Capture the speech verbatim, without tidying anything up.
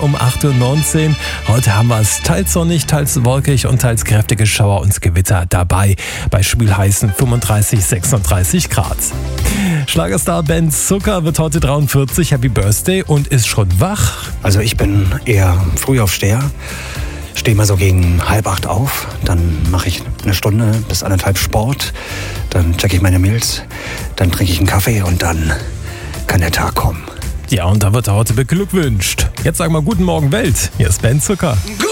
um acht Uhr neunzehn. Heute haben wir es teils sonnig, teils wolkig und teils kräftige Schauer und Gewitter dabei. Bei schwülheißen fünfunddreißig, sechsunddreißig Grad. Schlagerstar Ben Zucker wird heute dreiundvierzig, Happy Birthday, und ist schon wach. Also ich bin eher Frühaufsteher. Stehe mal so gegen halb acht auf, dann mache ich eine Stunde bis anderthalb Sport, dann checke ich meine Mails, dann trinke ich einen Kaffee und dann kann der Tag kommen. Ja, und da wird er heute beglückwünscht. Jetzt sagen wir guten Morgen Welt. Hier ist Ben Zucker.